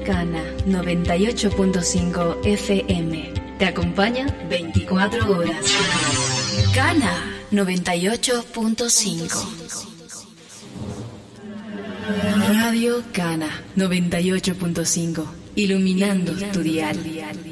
Cana 98.5 FM. Te acompaña 24 horas. Cana 98.5. Radio Cana 98.5. Iluminando tu dial.